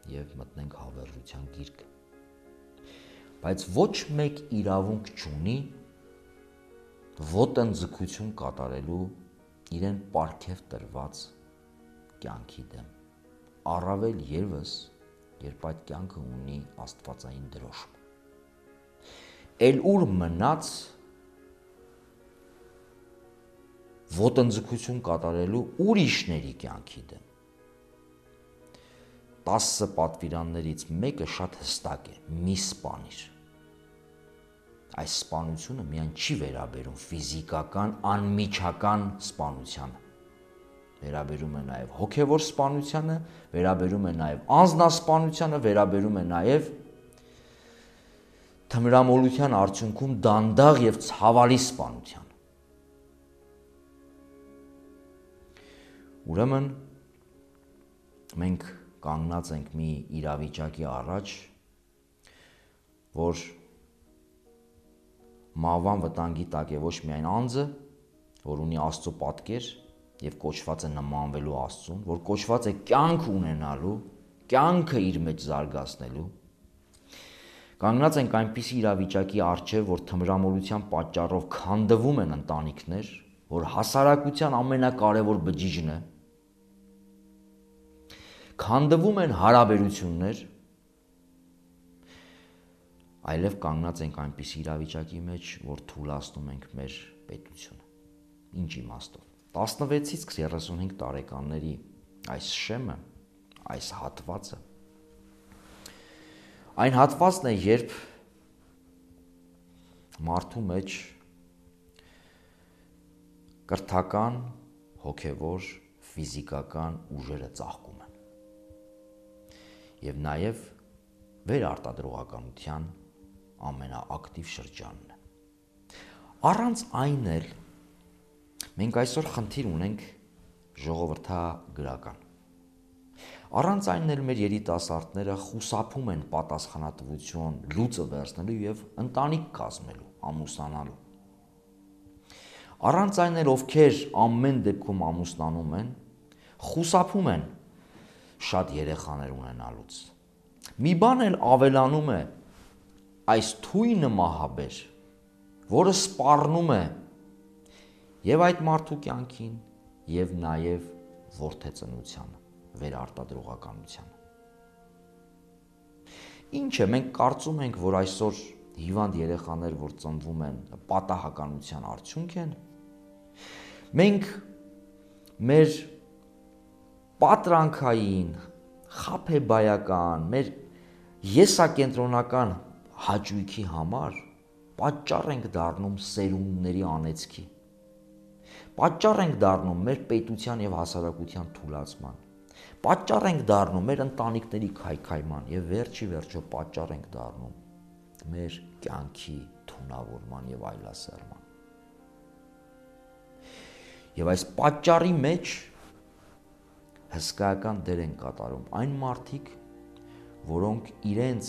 և մտնենք հավերժության գիրկը։ Բայց ոչ մեկ իրավունք չունի ոտնձգություն կատարելու իրեն պարգև տրված կյանքի դեմ, առավել ևս, երբ այդ կյանքը ունի աստվածային դրոշմ։ Էլ ուր մնաց ոտնձգություն կատարելու ուրիշների կյանքի դեմ։ 10 պատվիրաններից մեկը շատ հստակ է՝ մի սպանիր։ Այս սպանությունը միայն չի վերաբերում ֆիզիկական, անմիջական սպանությանը, վերաբերում է նաև հոգևոր սպանությանը, վերաբերում է նաև անձնասպանությանը, վերաբերում է նաև թմրամոլության արդյունքում դանդաղ և ցավալի սպանությանը։ Ուրեմն մենք կանգնած ենք մի իրավիճակի առաջ, որ մահվան վտանգի տակ է ոչ միայն անձը, որ ունի Աստծո պատկեր և կոչված է նմանվելու Աստծուն, որ կոչված է կյանք ունենալու, կյանքը իր մեջ զարգացնելու, կանգնած ենք այնպիսի իրավիճակի առջև, որ թմրամոլության պատճառով քանդվում են ընտանիքներ, որ հասարակության ամենակարևոր բջիջն է, քանդվում են հարաբերություններ, այլև կանգնած ենք այնպիսի իրավիճակի մեջ, որ թուլացնում ենք մեր պետությունը։ Ինչ իմաստով։ 16-ից 35 տարեկանների այս շեմը, այս հատվածը, այն հատվածն է, երբ մարդու մեջ կրթական, հոգևոր, ֆիզիկական ուժերը ծաղկում են և նաև վերարտադրողականության ամենաակտիվ շրջանն է։ Առանց այն էլ մենք այսօր խնդիր ունենք ժողովրդագրական։ Առանց այն էլ մեր երիտասարդները խուսափում են պատասխանատվություն լուծը վերցնելու և ընտանիք կազմելու, ամուսնանալու։ Առանց այն էլ ովքեր ամեն դեպքում ամուսնանում են, խուսափում են շատ երեխաներ ունենալուց։ Մի բան էլ ավելանում է այս թույնը մահաբեր, որը սպառնում է և այդ մարդու կյանքին, և նաև որդեծնությանը, վերարտադրողականությանը։ Ինչ է, մենք կարծում ենք, որ այսօր հիվանդ երեխաներ, որ ծնվում են, պատահականության արդյունք են։ Մենք մեր պատրանքային, խաբեբայական, մեր եսակենտրոնական հաճույքի համար պատճառ ենք դառնում սերունդների անեծքի, պատճառ ենք դառնում մեր պետության և հասարակության թուլացման, պատճառ ենք դառնում մեր ընտանիքների քայքայման և վերջի վերջո պատճառ ենք դառնում մեր կյանքի թունավորման և այլասերման։ Եվ այս պատճառի մեջ հսկայական դեր են կատարում այն մարդիկ, որոնք իրենց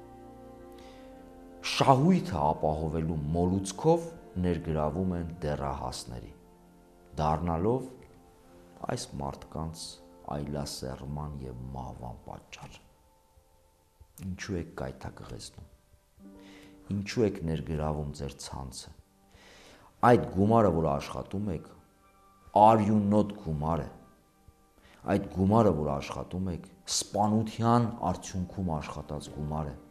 շահույթը ապահովելու մոլուցքով ներգրավում են դեռահասների, դառնալով այս մարդկանց այլասերման և մահվան պատճառ։ Ինչու եք կայթակղեցնում, ինչու եք ներգրավում ձեր ցանցը։ Այդ գումարը, որ աշխատում եք, արյունոտ գումար է։ Այդ գումարը, որ աշխատում եք, սպանության արդյունքում աշխատած գումար է։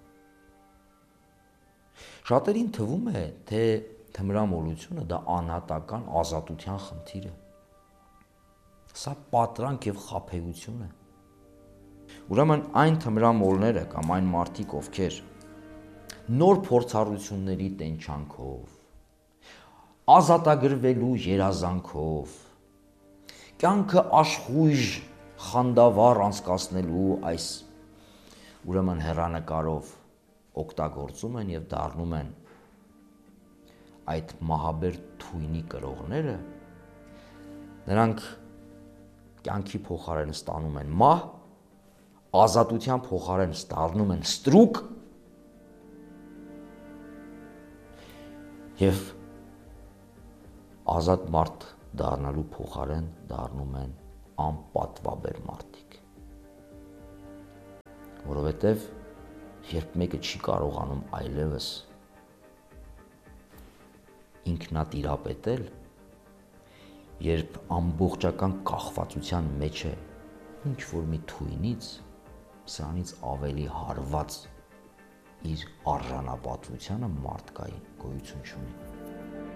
Շատերին թվում է, թե թմրամոլությունը դա անհատական ազատության խնդիր է։ Սա պատրանք և խաբեություն է։ Ուրեմն այն թմրամոլները կամ այն մարդիկ, ովքեր նոր փորձառությունների տենչանքով, ազատագրվելու երազանքով, կյանքը աշխույժ խանդավառ անցկացնելու այս ուրեմն հեռանկարով օգտագործում են և դառնում են այդ մահաբեր թույնի կրողները, նրանք կյանքի փոխարեն ստանում են մահ, ազատության փոխարեն ստանում են ստրուկ և ազատ մարդ դառնալու փոխարեն դառնում են անպատվաբեր մարդիկ։ որովհետև երբ մեկը չի կարողանում այլևս ինքնատիրապետել, երբ ամբողջական կախվածության մեջ է ինչ-որ մի թույնից, սրանից ավելի հարված իր արժանապատվությանը մարդկային գոյություն չունի։